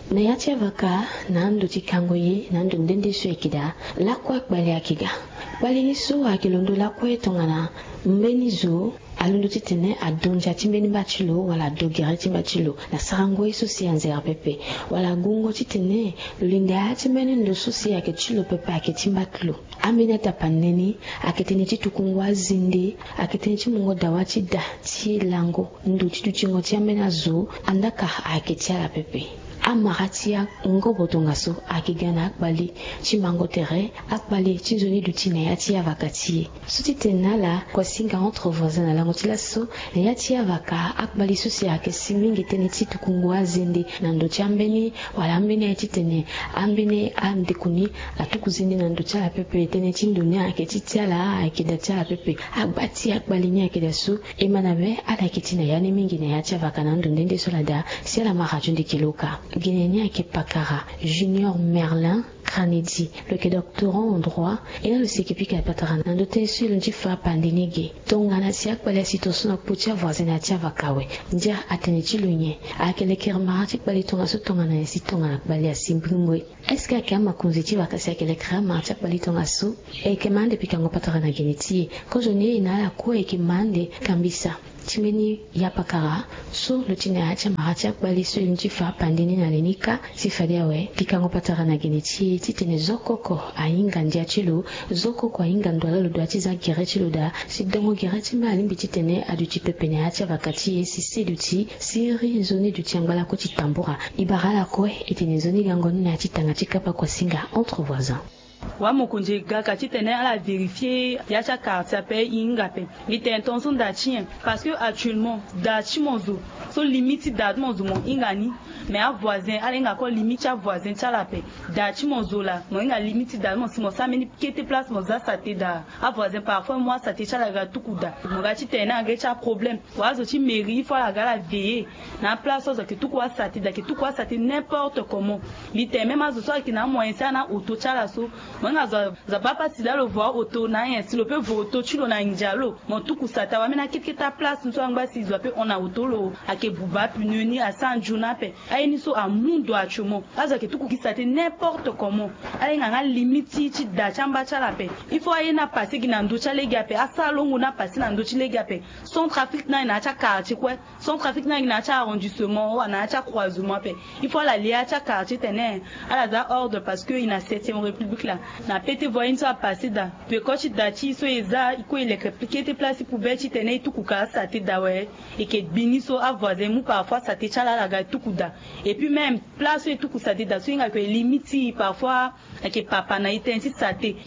na yatia vaka nando tikangoye nando ndende swekida la kwa bali akiga bali niso akilondo la kwa tongana mbenizo alundo titene adonja timbeni bachilo wala dogere timbachilo na sarango iso sianze pepe wala gungo titene linda timbeni ndo sosi yake chilo pepe aketimbatlo amina tapaneni aketene titukungwa zindi aketene timungo dawachi da ti lango ndo tituchingo tiamena zo andaka aketia pepe amaratia ngobotongaso akigana akbali chimango tere akbali chizoni dutine yatia vakati sutitenala kwa singa entre voisins na langotila so yatia vaka akbali susi yake simingi tene titukungwa zindi na ndo chambeni wala mbene titene ambene andekuni atukuzindi na ndo chala pepe tene tindunia aketitiala akidatia pepe akbati akbali nya akidasu emanabe ala kitina yani mingi na yatia vaka na ndo ndende solada siala marajundi kiloka Guinéen qui Pakara, Junior Merlin, Kranidi, le doctorant en droit, et là le séquipique à Patarana, un doté sur le jifa pandénégué. Donc, à la siak, pas la situation à Poutia voisine à Tiavakawe, Dia Ateneti Lunye, à quel éclairage, pas les tongs à ce ton à si ton à Balia Simbumwe. Est-ce qu'à Kama Konziti va casser quel éclairage, pas les tongs à sou, et que mande piquant au Patarana Guinéti, quand je n'ai n'a la quoi et qui mande Kambisa. Timeni yapakara so lutine hacha mahacha bali so njifa pandini na lenika sifadia we pikango patara na geneti titene zokoko ainga ndiachilo zokoko ainga ndwala ludwachi za gerechilo da sidongo gerechi mali mbititene aduchi pepene hacha vakati si duti siri zone du tiangala ko titambura ibarala ko etene zone gangoni na titanga tikapa kwa singa entre voisins. Wa mokonje gaka titene ala vérifier yacha carte appel ingape ite intention d'achien parce que actuellement d'achi monzo so limite d'ad monzo mon ingani mais a voisin ala nga ko limite a voisin chala pe d'achi monzo la mo nga limite d'ad mon si mo sameni kete place mo za sate da a voisin parfois moi sate chala ga tukuda mo ga titene nga cha problème wa zo ti mairie faut la gala veiller na place zo ke tukwa sate da ke tukwa sate n'importe comment lite même azo so ki na moyen ça na auto chala so manga za papa si dalo voir auto na yen si le peut voto tu na njalo mon tout kusata wa mena kit ta place nso angba si zo pe on a auto lo ake buba pununi a sanjuna pe ayeni so a mundo a chumo aza ke tuku kisate n'importe comment ay nga limiti ti da chamba chala pe il faut ayena passer gina ndo chale gape asa longo na passer na ndo chile gape son trafic na cha quartier quoi son trafic na cha arrondissement ou na cha croisement pe il faut la lia cha quartier tene ala za ordre parce que il a 7e république là na pete voyine so a passer da pe ko chi dati so eza iko ile répliquer te place pour beti tene tout kuka sa te da we et que bini so a voisin mu parfois sa te chala la ga tout kuda et puis même place et tout kusa te da so inga pe limiti parfois que papa na ite ainsi sa te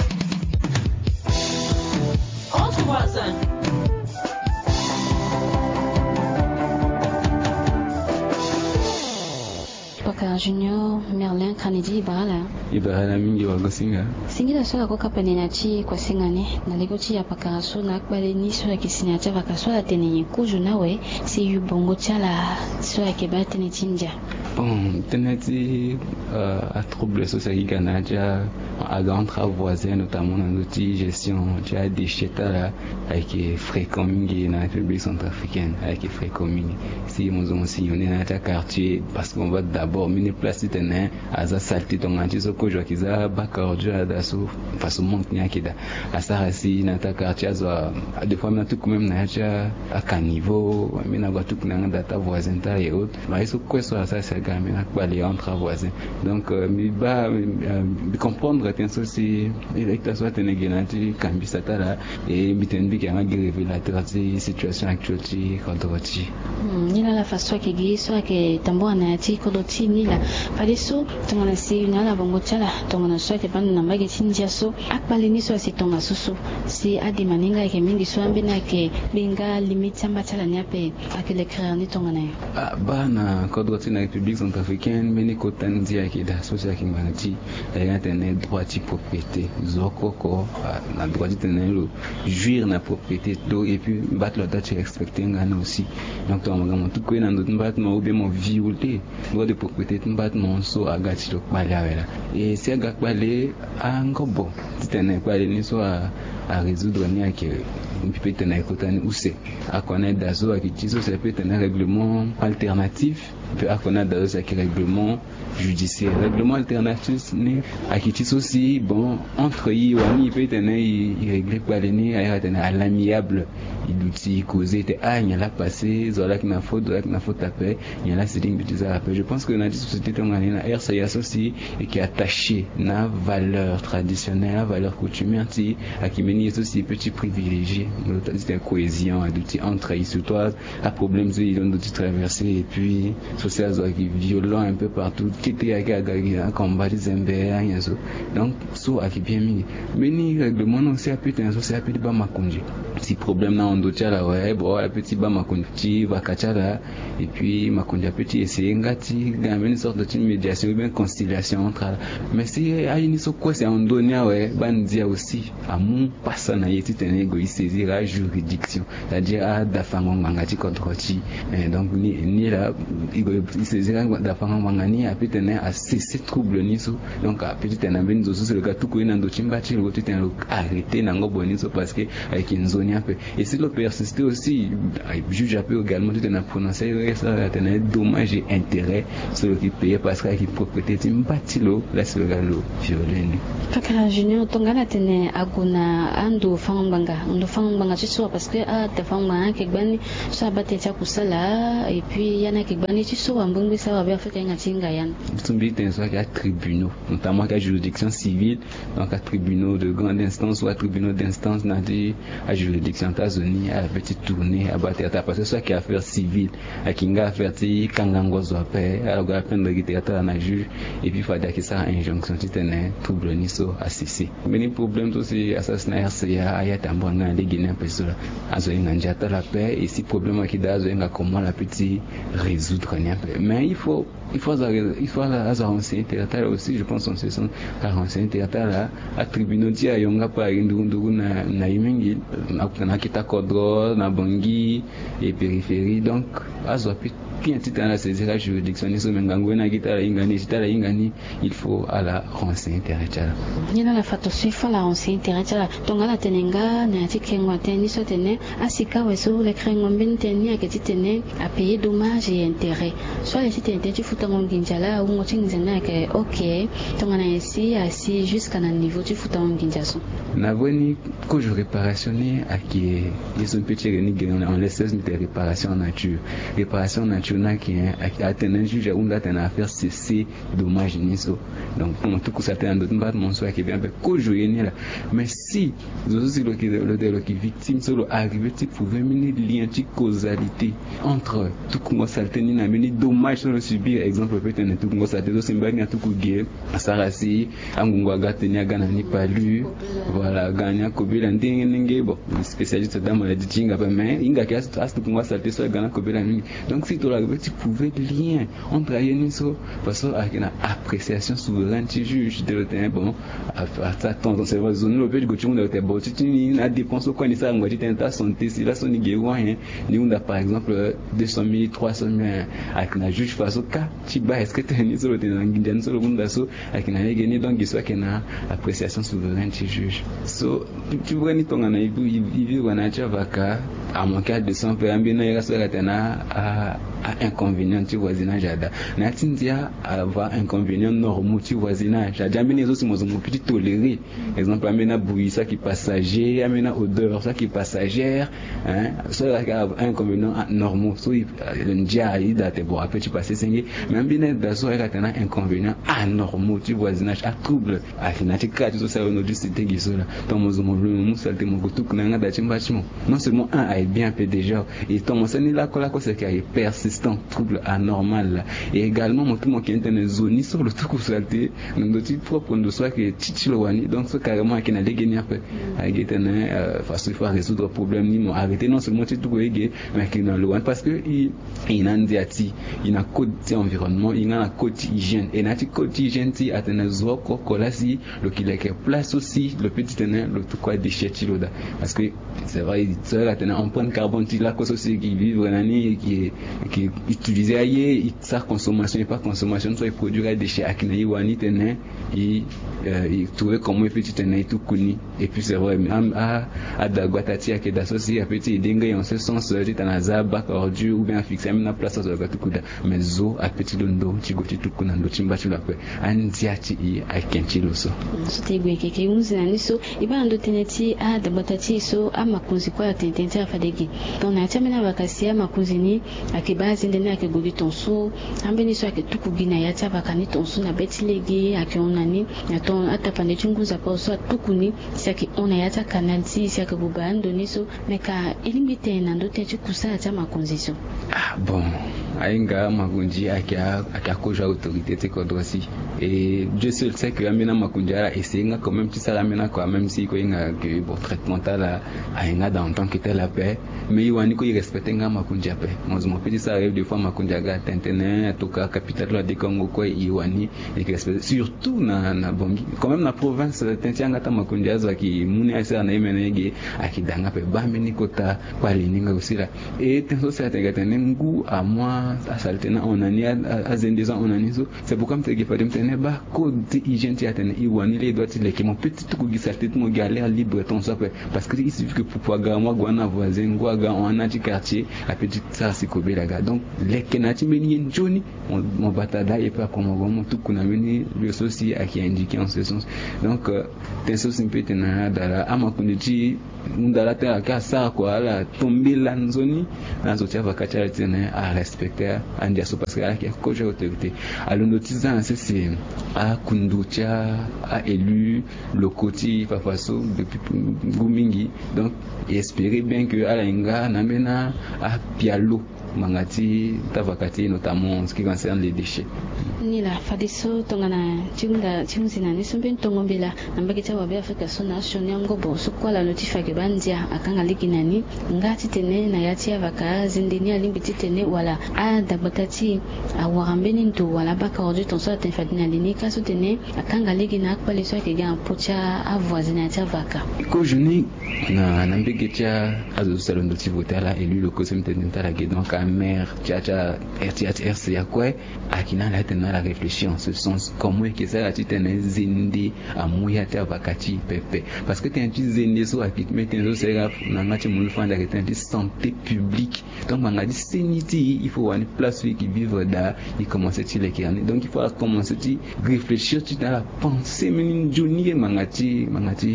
entre voisins. Paka Junior Merlin Kranidi Ibarala mingi wagosinga. Singira sola kwa kapene chi kwa singane na legoti ya paka so na akbale ni so ya kisinya cha vaka so la tenenye kujo nawe si yubongo chala so ya kebate ni tinja. Bon, tenati à trouble social Ganaja à grands travaux voisins notamment dans l'outil gestion tu as des cheta là avec frais communs dans la République centrafricaine avec frais communs si nous avons sillonné dans ta quartier parce qu'on va d'abord mine place tenait à ça salter ton anti so ko jokiza bakardio da so façon monte nyakida à ça rasi dans ta quartier ça des fois même tout même na cha à caniveau mais na tout na data voisin ta et autres mais so quoi ça c'est quand même aller entre voisins donc mi ba comprendre que c'est l'électeur soit tenegénati kambisa tala et mitendi qui a révélateur de situation actuelle contre ni la façon que gui soit que tambo na ti kodoti ni la paleso tongana si na la bongo chala tongana soit que bande na mbage tinja so akbale ni so si tonga susu si adi maninga ke mingi so ambena ke benga limite samba chala ni ape akele créer ni tongana bana kodoti na République centrafricaine meni kotanzia ke da social kinganti et internet droit de propriété zokoko na droit de le jouir na propriété do et puis battre la date respecter ngana aussi donc to ngam tout ko na ndo battement ou bien mon violé droit de propriété battement so agati to balawela et c'est agakbale angobo titene kwale ni so à résoudre ni que peut être na kotani ou c'est à connaître d'azo à kitiso ça peut être un règlement alternatif peut à connaître d'azo ça qui règlement judiciaire règlement alternatif ni à kitiso aussi bon entre yi wani peut être il régler par les à l'amiable il outil causé te il y a la passé zola qui na faute après il y a la setting de après je pense que dans la société tongani na RCS aussi et qui est attaché na valeur traditionnelle valeur coutumière ti à qui meni aussi petit privilégié la cohésion d'outils entre surtout à problème ils ont d'outils traversés et puis social violent un peu partout qui était à combat des MBA donc so à qui bien mis mais ni règlement non c'est à petit un social petit ba makonji si problème na on doit là ouais bon à petit ba makonji va kachara et puis makonji petit essayer ngati gamin une sorte de médiation ou bien conciliation entre mais si à une so quoi c'est en donné ouais bandia aussi à mon passant na yeti tenego saisir la juridiction c'est-à-dire à dafango ngati contre chi donc ni là il saisir dafango ngani a peut tenir à cesser trouble ni so donc a peut tenir ben zo sur le cas tout ko ina ndo chimba chi le tout en arrêter na ngo boni so parce que avec une zone un peu et si le persister aussi juge a peut également tout en prononcer ça tenir dommage et intérêt sur le qui payer parce que qui propriété timbati là sur le galo violent kaka junior tongala tene aguna ando fangmbanga chiso parce que te fangmbanga kebani so abate cha kusala et puis yana kebani chiso ambungi sa ba afrika ngatinga yana tumbi tenso à tribunaux notamment à juridiction civile donc à tribunaux de grande instance ou à tribunaux d'instance dans des à juridiction États-Unis à petite tournée à battre parce que ça qui affaire civile à kinga affaire ti kangango zo après à la peine de littérature na juge et puis faut dire que ça injonction ti tenait trouble ni so assisté mais les problèmes aussi assassinat RCA ayata mbanga les Guinéens pessoa azo inganjata la paix et si problème qui dazo nga comment la petit résoudre mais il faut la renseigner théâtre aussi je pense on se sent à renseigner théâtre là à tribunal dia yonga pa ndungu na imengi na kita kodro na bangi et périphérie donc azo bien titre à la saisir la juridiction ni so mengango na guitare ingani il faut à la renseigner théâtre nina la fato suifa la renseigner théâtre tongala tenenga na tikengo teni so tene asika weso le krengo mbinteni aketi tene a payer dommages et intérêts soit les sites intérêts futango nginjala ou ngotinzena ke OK tongana ici assis jusqu'à un niveau tu futango nginjaso na voni ko je réparationnner à qui ils ont petit reni en l'essence de réparation nature na qui a tenu juge ou là tenu affaire cesser dommage niso donc on tout ça tenu d'autres pas mon soit qui vient avec ko jouer ni là mais si aussi le qui victime solo arriver tu pouvais mener lien de causalité entre tout comment ça tenir na mener dommage sur le subir exemple peut-être tout comment ça te aussi mbanga tout ko gué sarasi angungwa gatenya gana ni palu voilà gagna kobela ndenge bon spécialiste dans maladie tinga pas mais inga kiasi tout comment ça te soit gana kobela ni donc si tu tu pouvais lien entre ayeniso parce que une appréciation souveraine tu juge de l'autre bon à ton c'est vrai zone le fait que tu on te bon tu na dépense quoi ni ça ngwa ta santé si la son ni rien ni on a par exemple 200 000 300 000 avec na juge face au cas tu bas est-ce que tu ni sur le ngindan sur le monde so avec na gagner donc il soit que na appréciation souveraine tu juge so tu vois ni ton na vivre na chavaka à mon cas de son peu ambina ya so la tena à inconvénient du voisinage ada na tindia avoir inconvénient normaux du voisinage ada mbine zo simo petit tolérer exemple amena bruit ça qui passager amena odeur ça qui passagère hein ça inconvénient normaux so le ndia ida te bon après tu passer singi mais mbine dazo era tena inconvénient anormaux du voisinage à trouble à finatika tout ça on dit c'était gisola ton mozo mo salte mo kutuk na ngada chimbachimo non seulement un a bien fait déjà et ton monsani là quoi c'est qu'il y a persistant trouble anormal et également mon qui est une zone sur le truc salté donc de type propre de soi que tchilowani donc ce carrément qui n'a gagné après avec une façon il faut résoudre problème ni arrêter non seulement tout gagné mais qui dans loin parce que il a ndiati il a code environnement il a code hygiène et nati code hygiène ti atena zo ko là si le qu'il est place aussi le petit tenant le tout quoi déchet chiloda parce que c'est vrai ça là tenant empreinte carbone ti la cause aussi qui vivre nani qui qui utiliser ailleurs sa consommation et pas consommation soit produire des déchets à qui wani tene et trouver comment il fait tene tout kuni et puis c'est vrai à dagwatati à que d'associer à petit dingue en ce sens c'est un azab ordu ou bien fixer na place sur le kuda mais zo à petit londo chigoti tout kuna ndo chimba chula pe andiati i a kenchilo so sotegwe keke unzina niso ibando teneti a dagwatati so amakunzi kwa tentenza fadegi donc na chamena bakasia makunzi ni akibazi ndene akigogi tonso ambeni so akitukugina ya chava kani tonso na betilegi akionani na ton atapande chunguza pa so tukuni saki ona ya kananti saki bubando niso meka ilimite na ndote chikusa cha makunziso bon ainga makunji akakoja autorité te kodrosi et Dieu seul sait que amena makunjara esenga quand même ça amena quand même si ko inga que bon traitement là ainga dans tant que tel la paix mais iwani ko respecter nga makunja paix moi petit ça arrive des fois makunja ga tentene toka capitale la de Congo ko iwani et respecter surtout na bongi quand même na province tentianga ta makunja za ki muni asa na imenege akidanga pe ba meni kota kwa lininga usira et tenso ça te gatene ngu à moi à saltena onani à zendeza onani so c'est pourquoi me te pas de tenir ba code hygiène ti atene iwani les doit les qui mon petit tout gi salté mon galère libre ton ça parce que il suffit que pour pouvoir ga moi gwana voisin gwa on a du quartier à petit ça c'est kobela ga donc les kenati meni njoni mon batada et pas comme mon tout kuna meni le souci à qui indiqué en ce sens donc tenso simpete na dala ama kuniti mundala ta ka sa kwa la tombela nzoni nazo tia vakachara tene à respecter andia so parce que la qui koja autorité alondotiza c'est a kunducha a élu le côté papaso depuis gumingi donc espérer bien que alinga namena a pialo mangati tavakati notamment en ce qui concerne les déchets nila fadiso tongana chimzina nisumbe ntongombela ambaki cha wabe Afrika so nation yango bo so kwala notifa ke bandia akanga likinani ngati tene na yati avaka zindini alimbiti tene wala a dabatati awambeni nto wala baka ordu tonso tenfadina linika so tene akanga ligina kwale so ke ga pocha avoisina cha vaka ko juni na mbeke cha azo salon de tivotala élu le cosem tentala ke donc a mère cha RTH ya quoi akina la tena la réfléchir en ce sens comment est que ça a été un zindi à mouya ta vakati pepe parce que tu un petit zindi so akit mettre zo sera na ngati mulu fanda que tu santé publique donc on a dit séniti il faut une place qui vivre là il commence à les qui donc il faut commencer à réfléchir dans la pensée mais journée mangati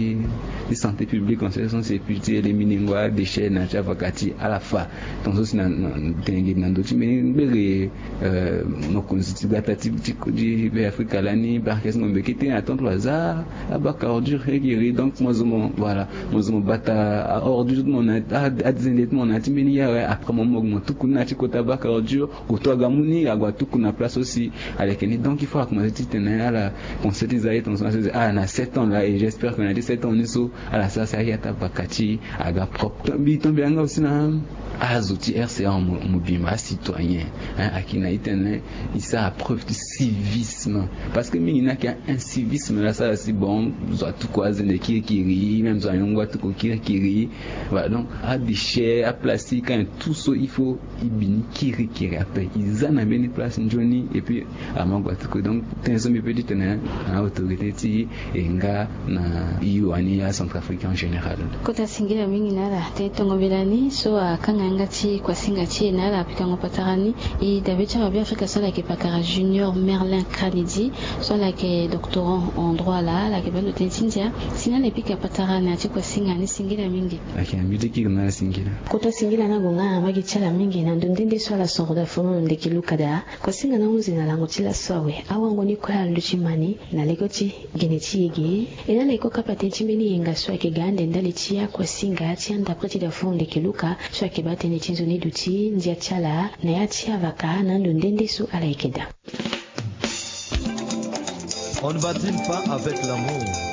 de santé publique en ce sens c'est puis éliminer ngwa déchets na ta vakati à la fin donc ça na tengi na ndoti mais no konzitibata di Afrika lani barkes ngombe kiti attendre hasard abaka ordure régulier donc moi voilà moi bata ordure mon a dizende mon atimeni ya après mon tout kuna ti kota baka ordure kotoga muni agwa tout kuna place aussi avec ni donc il faut commencer tenir à la conscientiser ton sens na 7 ans là et j'espère qu'on a dit 7 ans niso à la ça ya tabakati aga propre bitombe anga aussi na azuti RCA mobima citoyen akina itene isa preuve de civisme parce que mina qui a un civisme là ça c'est bon doit tout quoi zende kiri même ça yongwa tout kiri voilà donc à déchets à plastique quand tout ça il faut ibini kiri après ils en amènent place njoni et puis à mangwa tout donc tenzo me peut dire na autorité ti enga na iwani ya Centrafrique en général kota singira mingi nala te tongobelani so akanga ngati kwa singa chi nala pikango patarani et David Chababi Afrika so la ke pakara junior Merlin Kranidi so la ke doctorant en droit là la ke bando tensindia sina le pika patarani ati kwa singa ni singira mingi akiambidi kina singira kota singira na gonga magi chala mingi na ndende so la son da fono ndeki lukada kwa singa na uzi na lango tila sowe awango ni kwa luchimani na legoti geneti yegi ina le ko kapate chimbeni yenga so ke gande ndali chia kwa singa ati anda preti da fono ndeki luka so ke bate ne chinzo ni duti ndia chala na ya chia vaka na ndende so ala ikeda. On ne badine pas avec l'amour.